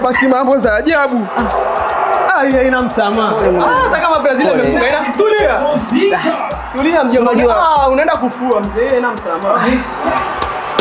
basi mambo za ajabu. Haina msamaha. Hata kama Brazil amefunga ina tulia. Tulia mjomba. Unaenda kufua mzee, haina msamaha.